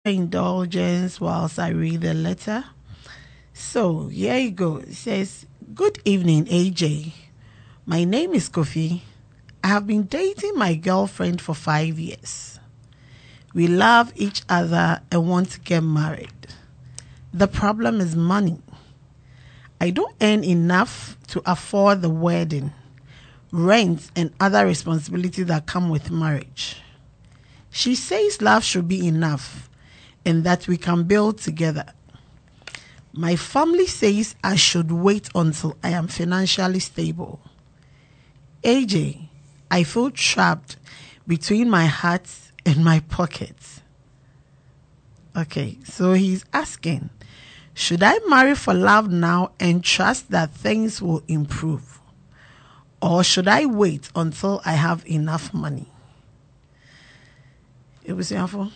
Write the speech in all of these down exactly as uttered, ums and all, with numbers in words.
indulgence whilst I read the letter. So, here you go. It says, "Good evening, A J. My name is Kofi. I have been dating my girlfriend for five years. We love each other and want to get married. The problem is money. I don't earn enough to afford the wedding, rent, and other responsibilities that come with marriage. She says love should be enough and that we can build together. My family says I should wait until I am financially stable. A J, I feel trapped between my heart and my pockets." Okay, so he's asking, should I marry for love now and trust that things will improve? Or should I wait until I have enough money? It was This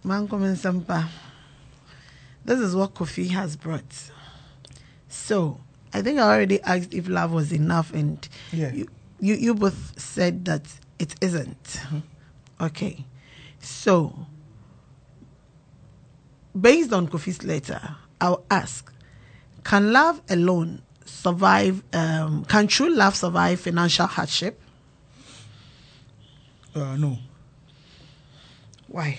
is what Kofi has brought. So, I think I already asked if love was enough, and yeah. you, you, you both said that it isn't. Mm-hmm. Okay. So, based on Kofi's letter, I'll ask, can love alone survive, um, can true love survive financial hardship? Uh, no. Why?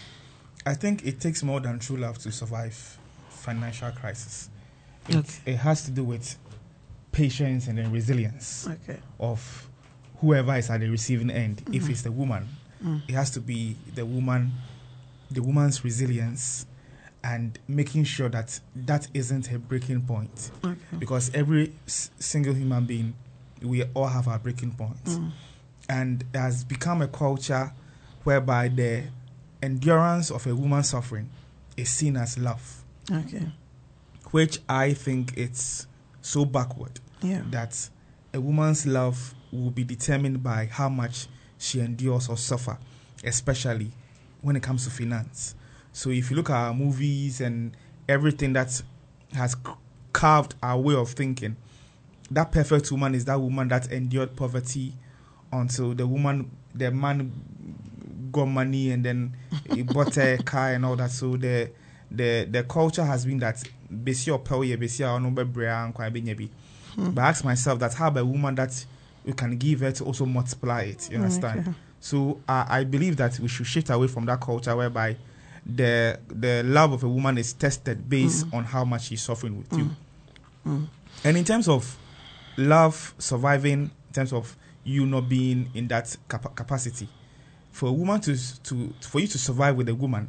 I think it takes more than true love to survive financial crisis. It, okay. it has to do with patience and then resilience okay. of whoever is at the receiving end. Mm-hmm. If it's the woman, mm. it has to be the woman, the woman's resilience, and making sure that that isn't a breaking point. Okay. Because every s- single human being, we all have our breaking points. Mm. And it has become a culture whereby the endurance of a woman suffering is seen as love. Okay. Which I think it's so backward yeah. that a woman's love will be determined by how much she endures or suffer, especially when it comes to finance. So if you look at our movies and everything that has c- carved our way of thinking, that perfect woman is that woman that endured poverty until the woman, the man got money and then he bought a car and all that. So the the the culture has been that besi or pelye besi or no bebrea and bi. But I ask myself that how about a woman that we can give her to also multiply it. You understand? Okay. So uh, I believe that we should shift away from that culture whereby the the love of a woman is tested based mm. on how much she's suffering with mm. you. Mm. And in terms of love surviving, in terms of you not being in that cap- capacity, for a woman to to for you to survive with a woman,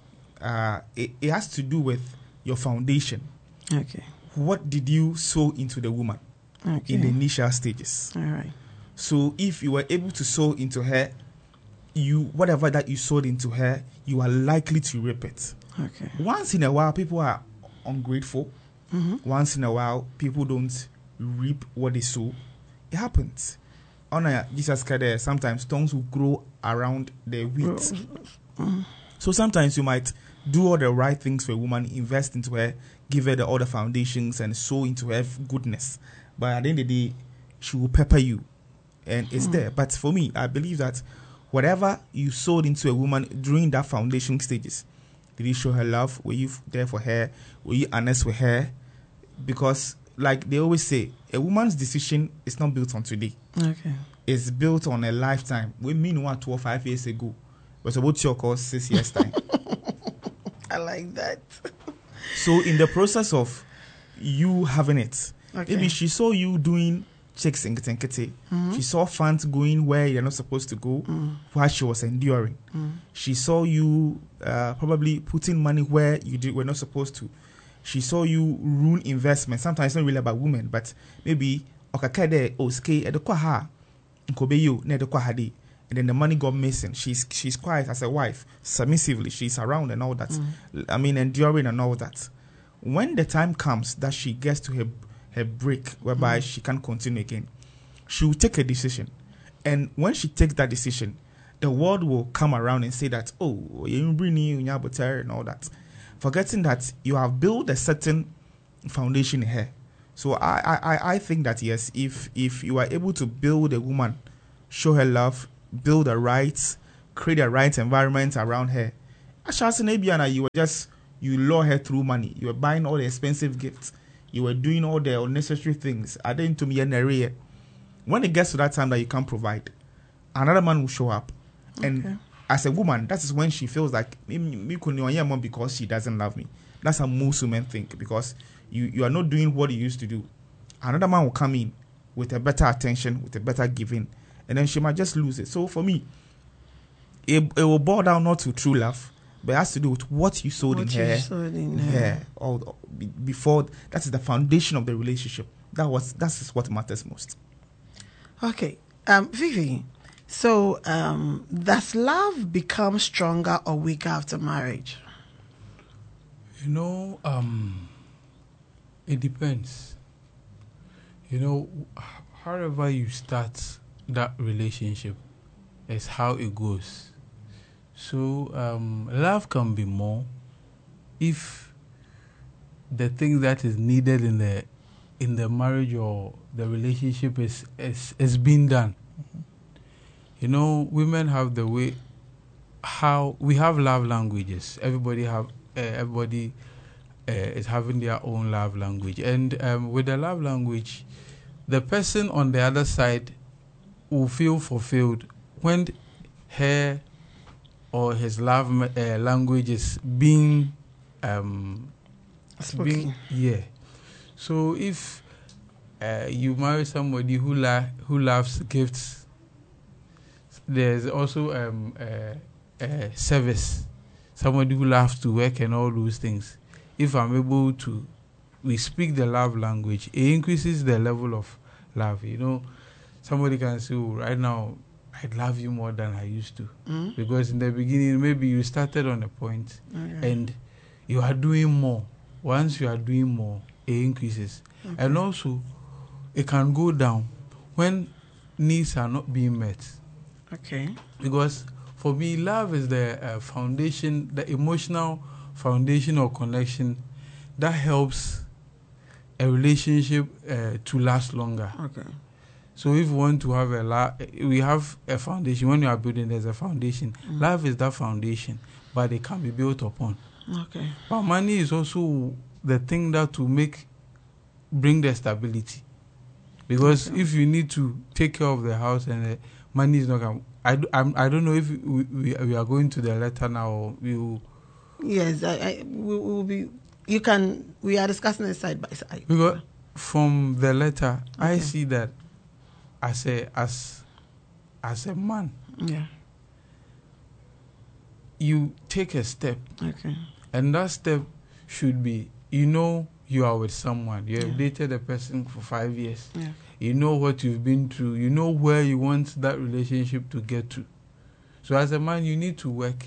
uh, it, it has to do with your foundation. Okay. What did you sow into the woman okay. in the initial stages? All right. So if you were able to sow into her, you whatever that you sowed into her, you are likely to reap it. Okay. Once in a while, people are ungrateful. Mm-hmm. Once in a while, people don't reap what they sow. It happens. Honor Jesus said sometimes stones will grow around the wheat. Mm-hmm. So sometimes you might do all the right things for a woman, invest into her, give her the other foundations, and sow into her goodness. But at the end of the day, she will pepper you, and it's mm. there. But for me, I believe that whatever you sowed into a woman during that foundation stages, did you show her love? Were you there for her? Were you honest with her? Because, like they always say, a woman's decision is not built on today. Okay. It's built on a lifetime. We mean one, two, or five years ago. But about your course six years time. I like that. So in the process of you having it, okay. maybe she saw you doing checks in Ketenkete. Mm-hmm. She saw funds going where you're not supposed to go mm. while she was enduring. Mm. She saw you uh, probably putting money where you did, were not supposed to. She saw you ruin investment. Sometimes it's not really about women, but maybe okakede oske edekwaha nkobeyo ne edekwahade. And then the money got missing. She's she's quiet as a wife, submissively. She's around and all that. Mm. I mean, enduring and all that. When the time comes that she gets to her her break, whereby mm. she can't continue again, she will take a decision. And when she takes that decision, the world will come around and say that, oh, you bring you and all that, forgetting that you have built a certain foundation in her. So I I I think that yes, if if you are able to build a woman, show her love, build a right, create a right environment around her, Ashasi you were just you lure her through money. You were buying all the expensive gifts. You were doing all the unnecessary things. I didn't to me an area. When it gets to that time that you can't provide, another man will show up. Okay. And as a woman, that is when she feels like me, me couldn't because she doesn't love me. That's how most women think, because you, you are not doing what you used to do. Another man will come in with a better attention, with a better giving, and then she might just lose it. So for me, it, it will boil down not to true love, but it has to do with what you sowed what in her. Sowed in her. Or before, that is the foundation of the relationship. That was that is what matters most. Okay, um, Vivi. So, um, does love become stronger or weaker after marriage? You know, um, it depends. You know, however you start that relationship is how it goes. So, um, love can be more if the thing that is needed in the in the marriage or the relationship is is, is being done. Mm-hmm. You know, women have the way how we have love languages. Everybody have uh, everybody uh, is having their own love language, and um, with the love language, the person on the other side will feel fulfilled when her or his love uh, language is being um, being yeah. So if uh, you marry somebody who la- who loves gifts, there's also um, uh, uh, service. Somebody who loves to work and all those things. If I'm able to, we speak the love language, it increases the level of love. You know, somebody can say, oh, right now, I love you more than I used to. Mm-hmm. Because in the beginning, maybe you started on a point okay. and you are doing more. Once you are doing more, it increases. Okay. And also, it can go down when needs are not being met. Okay. Because for me, love is the uh, foundation, the emotional foundation or connection that helps a relationship uh, to last longer. Okay. So if we want to have a la- we have a foundation. When you are building, there's a foundation. Mm. Love is that foundation, but it can be built upon. Okay. But money is also the thing that will make bring the stability. Because okay. if you need to take care of the house and the money is not going, I do, I'm, I don't know if we, we we are going to the letter now. Or we will. Yes, I, I we will be. You can. We are discussing it side by side. Because from the letter, okay. I see that as a as as a man. Yeah. You take a step. Okay. And that step should be, you know, you are with someone. You have yeah. dated a person for five years. Yeah. You know what you've been through. You know where you want that relationship to get to. So as a man, you need to work.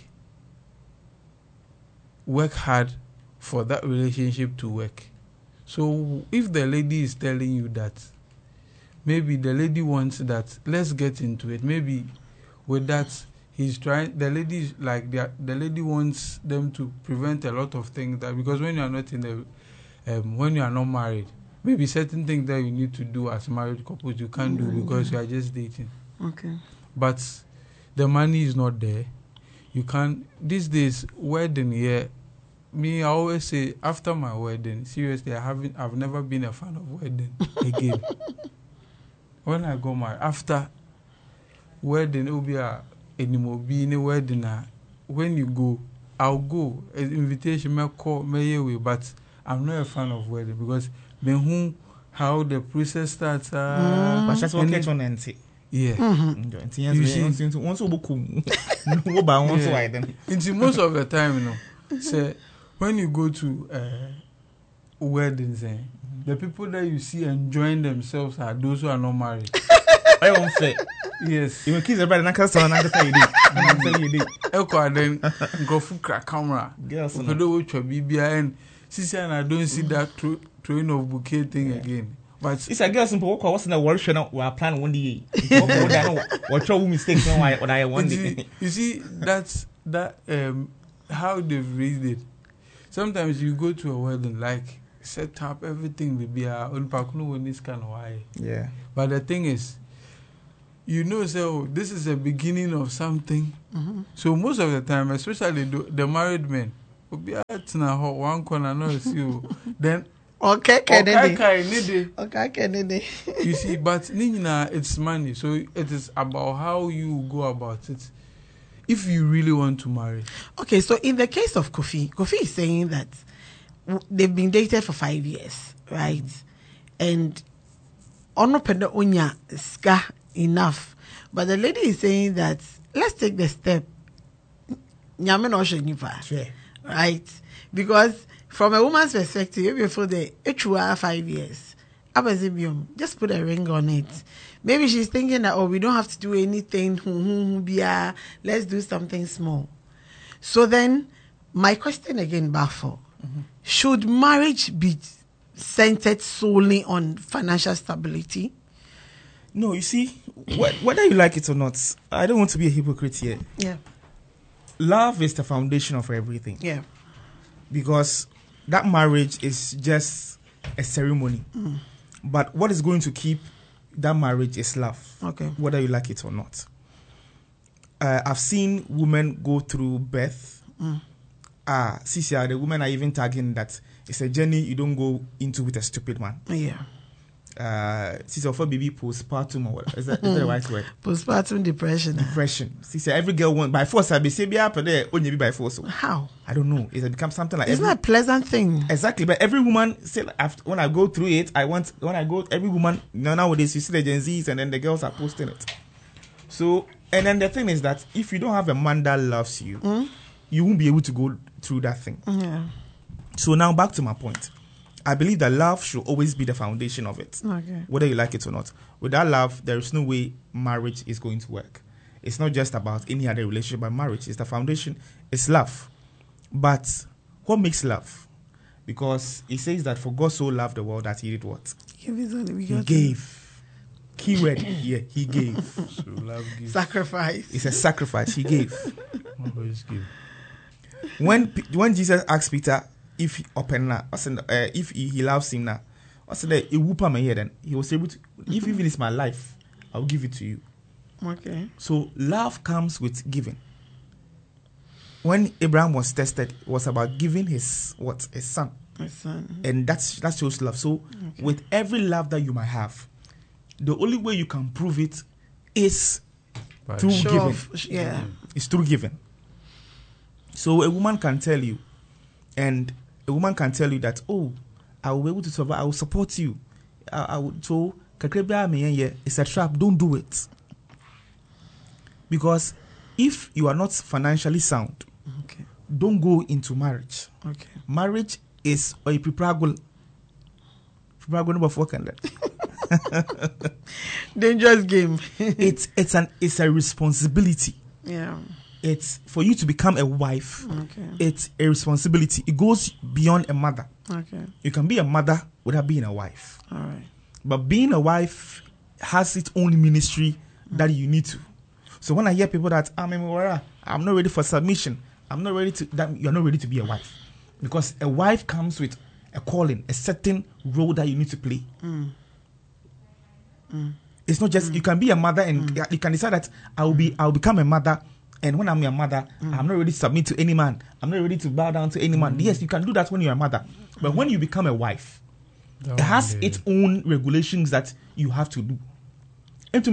Work hard for that relationship to work. So if the lady is telling you that, maybe the lady wants that, let's get into it. Maybe with that, he's trying, the lady is like, the, the lady wants them to prevent a lot of things that, because when you are not in the, um, when you are not married, maybe certain things that you need to do as married couples you can't mm-hmm. do because you are just dating. Okay. But the money is not there. You can't, these days, wedding, yeah, me, I always say, after my wedding, seriously, I haven't, I've never been a fan of wedding again. When I go married, after wedding, it will be a, anymore be in a wedding. When you go, I'll go. An invitation may call may away, but I'm not a fan of wedding because then who how the process starts. Uh, mm. But that's what catch on and see. Yeah. Mm-hmm. You see, once you book, no, but once why then. Into most of the time, you know, say when you go to uh, weddings, eh, mm-hmm. the people that you see enjoying themselves are those who are not married. I won't say. Yes. You kids are better than Castle and I can tell you did. You did. Echo then go for crack camera. Yes. I don't watch your B B I and sister and I don't see that throwing of bouquet thing yeah. again. But it's a girl simple walk. What's in the workshop now? We are planning one day. What your mistakes? No, what I want. You see, that's that um how they've raised it. Sometimes you go to a wedding like set up everything will be a on pakuno when this kind of why. Yeah. But the thing is, you know, so this is the beginning of something. Mm-hmm. So most of the time, especially the, the married men, will be at one corner, no, you then. Okay, Kennedy. Okay, Okay, Kennedy. You see, but Nina, it's money, so it is about how you go about it. If you really want to marry. Okay, so in the case of Kofi, Kofi is saying that they've been dated for five years, right? And ono penda onya ska enough, but the lady is saying that let's take the step. Nyame no shenifa, right? Because from a woman's perspective, before the H U R five years, Abazibium, just put a ring on it. Maybe she's thinking that, oh, we don't have to do anything. Let's do something small. So then, my question again, Bafo, mm-hmm. should marriage be centered solely on financial stability? No, you see, wh- whether you like it or not, I don't want to be a hypocrite here. Yeah. Love is the foundation of everything. Yeah. Because that marriage is just a ceremony. Mm. But what is going to keep that marriage is love. Okay. Whether you like it or not. Uh, I've seen women go through birth. Mm. Ah, Cecilia, the women are even tagging that it's a journey you don't go into with a stupid man. Yeah. Uh, Cecilia, for baby postpartum or what? Is that, is that the right word? Postpartum depression. Depression. Cecilia, every girl wants by force. I be say be up there only be by force. How? I don't know. It's become something like. It's every, not a pleasant thing. Exactly, but every woman say after when I go through it, I want when I go every woman you know, nowadays you see the Gen Zs and then the girls are posting it. So and then the thing is that if you don't have a man that loves you, mm? you won't be able to go through that thing. Yeah. So now back to my point. I believe that love should always be the foundation of it, okay. whether you like it or not. Without love, there is no way marriage is going to work. It's not just about any other relationship, but marriage is the foundation. It's love. But what makes love? Because it says that for God so loved the world that he did what? He gave. Keyword here, he gave. So love gives. Sacrifice. It's a sacrifice. He gave. give. When when Jesus asked Peter if he open now, uh, if he, he loves him now, I said that he whoop my head, then he was able to. If even it's my life, I will give it to you. Okay. So love comes with giving. When Abraham was tested, it was about giving his what his son. His son. And that's that shows love. So okay. with every love that you might have, the only way you can prove it is By through show giving. Of, yeah. It's through giving. So a woman can tell you, and a woman can tell you that, oh, I will be able to survive, I will support you. I, I will, so, it's a trap, don't do it. Because if you are not financially sound, okay. don't go into marriage. Okay. Marriage is a prepragul. Prepragul number four can dangerous game. it's it's an it's a responsibility. Yeah. It's for you to become a wife. Okay. It's a responsibility. It goes beyond a mother. Okay. You can be a mother without being a wife. All right. But being a wife has its own ministry mm. that you need to. So when I hear people that I'm a I'm not ready for submission, I'm not ready to that you're not ready to be a wife. Because a wife comes with a calling, a certain role that you need to play. Mm. Mm. It's not just mm. you can be a mother and mm. you can decide that I will be I'll become a mother. And when I'm your mother, mm. I'm not ready to submit to any man. I'm not ready to bow down to any man. Mm. Yes, you can do that when you're a mother. But mm. when you become a wife, that it has its own regulations that you have to do. It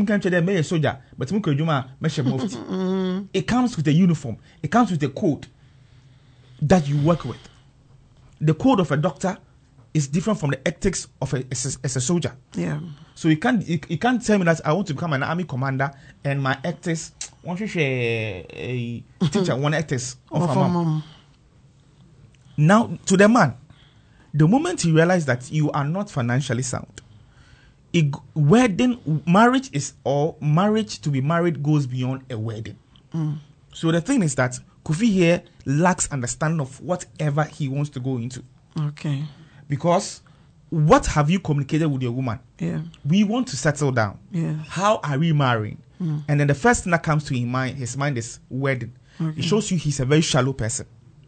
comes with a uniform. It comes with a code that you work with. The code of a doctor is different from the ethics of a, as, a, as a soldier. Yeah. So you can't you, you can't tell me that I want to become an army commander and my ethics want to share a teacher one ethics of a mom. Now to the man, the moment he realizes that you are not financially sound, it, wedding marriage is or marriage to be married goes beyond a wedding. Mm. So the thing is that Kofi here lacks understanding of whatever he wants to go into. Okay. Because what have you communicated with your woman? Yeah. We want to settle down. Yeah. How are we marrying? Mm. And then the first thing that comes to his mind, his mind is wedding. Okay. It shows you he's a very shallow person.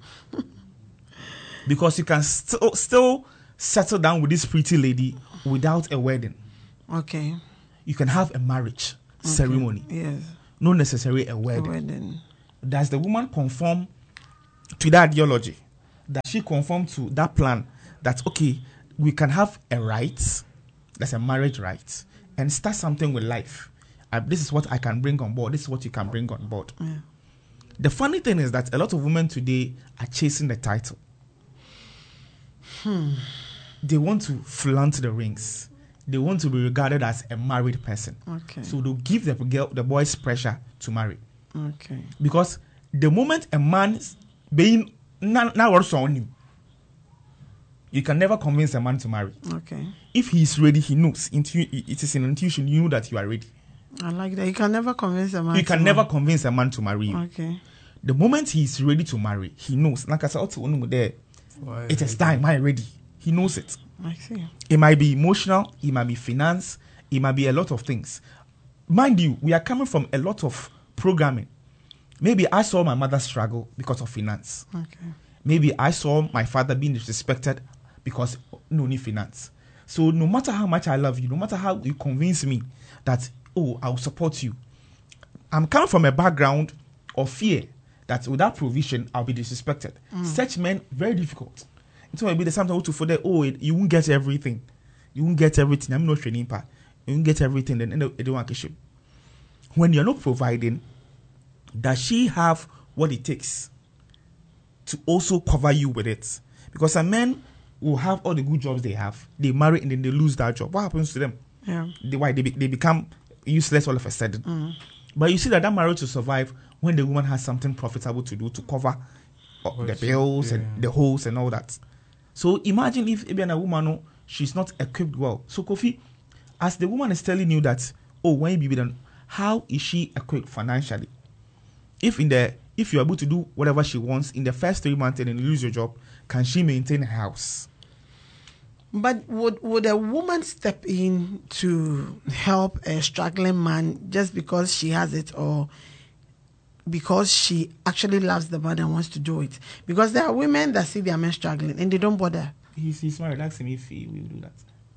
Because you can still still settle down with this pretty lady without a wedding. Okay. You can have a marriage okay. ceremony. Yes. Not necessarily a wedding. A wedding. Does the woman conform to that ideology? Does she conform to that plan that, okay, we can have a right, that's a marriage right, and start something with life? Uh, this is what I can bring on board. This is what you can bring on board. Yeah. The funny thing is that a lot of women today are chasing the title. Hmm. They want to flaunt the rings. They want to be regarded as a married person. Okay. So they'll give the girl, the boys pressure to marry. Okay. Because the moment a man being now also on you, you can never convince a man to marry. Okay. If he is ready, he knows. Intu- it is an intuition. You know that you are ready. I like that. You can never convince a man. You can to never marry. convince a man to marry you. Okay. The moment he is ready to marry, he knows. Like I said, there, it is time. I'm ready. He knows it. I see. It might be emotional. It might be finance. It might be a lot of things. Mind you, we are coming from a lot of programming. Maybe I saw my mother struggle because of finance. Okay. Maybe I saw my father being disrespected because no need finance. So no matter how much I love you, no matter how you convince me that, oh, I'll support you, I'm coming from a background of fear that without provision, I'll be disrespected. Mm. Such men, very difficult. It might be the something to for that, oh, it, you won't get everything. You won't get everything. I'm not training part. You won't get everything, then they don't want to ship. When you're not providing, does she have what it takes to also cover you with it? Because some men will have all the good jobs they have, they marry and then they lose that job. What happens to them? Yeah. They, why they, be, they become useless all of a sudden. Mm. But you see that that marriage will survive when the woman has something profitable to do to cover uh, the bills yeah. and the holes and all that. So imagine if even a woman, she's not equipped well. So Kofi, as the woman is telling you that, oh, when you be done, how is she equipped financially? If in the if you're able to do whatever she wants in the first three months and then you lose your job, can she maintain her house? But would would a woman step in to help a struggling man just because she has it, or because she actually loves the man and wants to do it? Because there are women that see their men struggling and they don't bother. He's, he's married. Ask him if he will do that.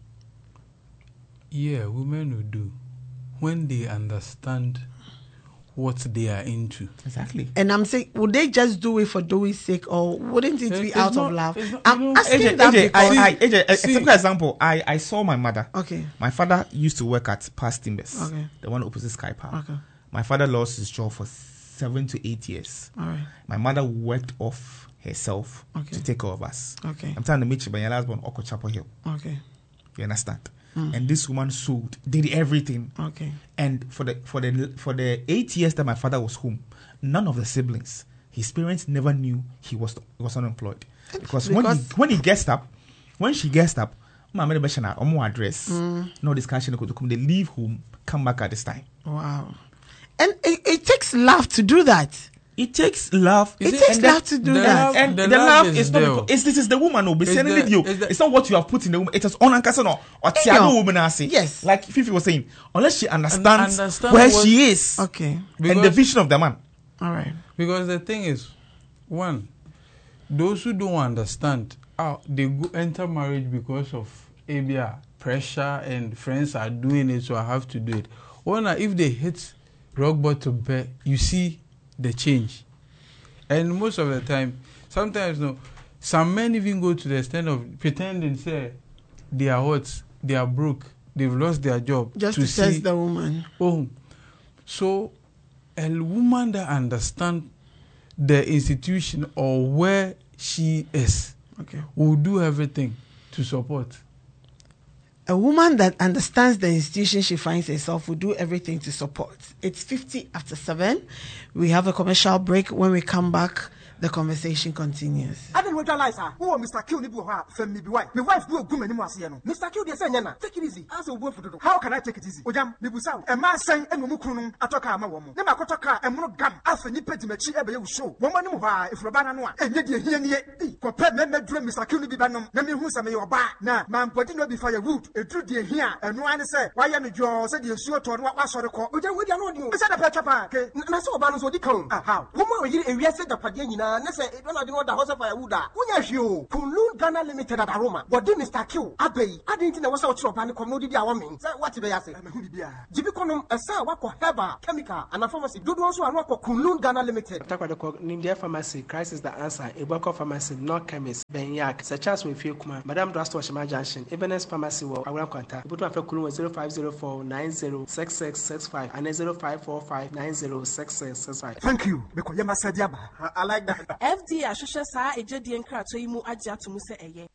Yeah, women will do when they understand what they are into. Exactly. And I'm saying, would they just do it for doing's sake, or wouldn't it be it's out not, of love? not, I'm you know, asking A J, that A J, because... I, I, A J, a See. typical example, I, I saw my mother. Okay. My father used to work at Past Timbers, Okay. the one opposite Sky Park. Okay. My father lost his job for seven to eight years. All right. My mother worked off herself Okay. to take care of us. Okay. I'm trying to meet you by your last born, Oko Chapel Hill. Okay. You understand? Mm. And this woman sold, did everything. Okay. And for the for the for the eight years that my father was home, none of the siblings, his parents never knew he was he was unemployed. Because, because when he when he gets up, when she gets up, mama beshana omo address, Mm. no discussion. They leave home, come back at this time. Wow. And it, it takes love to do that. It takes love. It, It takes and love then- to do the that. love- And The the, love love is is not there. because it's, this is the woman who be It's sending the- video. it's the- It's not what you have put in the woman. It is on Ankasa no. Or In your- Tiago woman I say. Yes. Like Fifi was saying, unless she understands understand where what- she is Okay. and the Because- vision of the man. All right. Because the thing is, one, those who don't understand, uh, they go enter marriage because of A B A pressure and friends are doing it, so I have to do it. One, if they hit rock bottom, you see the change. And most of the time, sometimes no, some men even go to the extent of pretending say they are what, they are broke, they've lost their job Just to, to see test the woman. Oh, so a woman that understands the institution or where she is Okay. will do everything to support. A woman that understands the institution she finds herself will do everything to support. It's fifty after seven. We have a commercial break. When we come back, the conversation continues. I didn't realize her. Oh, Mister Q, you have family wife. My wife do a good many more. Mister Q, they say, Nana, take it easy. As a woman for the how can I take it easy? Ojam, Nibusa, a man saying, and Mumukunum, Atoka, my woman. Nema Kotaka, and Monogam, after Nipet Mechi, ever you show. Woman, if Rabana, and yet you hear me. Compare me, dream, Mister Q, Bibanum, Nami, who's a me or bar. Now, man, putting up before your root, a true dear here, and one say, why am you said you sure to what was sort of call? Uja, we don't know you. Is that a patch up? Naso Banos, what you call? How? Woman, you and we said the Padian. na ne say don't know the house fire wood ah wonya hwe o Kunlun Ghana Limited at Aroma but dey Mister Q abey adin na wasa ochiro pa ne kom no didi awon say what be ya say me hu bibia jibi konom esa wakọ herba chemical and pharmacy dodo so anu akọ Kunlun Ghana Limited takwade ko Nindia Pharmacy crisis the answer Ebako Pharmacy no chemist Benyak such as we feel kuma Madam Drastor Shima Junction Ebenezer Pharmacy wo awra kwanta ibutu afa Kunlun zero five zero four nine zero six six six five and zero five four five nine zero six six six five. Thank you because you must say I like that. F D A Shosha sa ejedi enkrato yi mu agye atomu se eye